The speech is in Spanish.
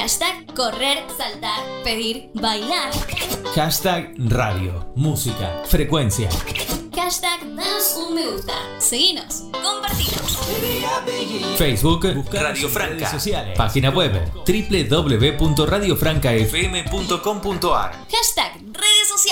Hashtag correr, saltar, pedir, bailar. Hashtag radio, música, frecuencia. Hashtag danos un me gusta. Seguinos, compartinos. Facebook, Buscanos Radio en Franca. redes sociales. Página web, www.radiofrancafm.com.ar. Hashtag redes sociales.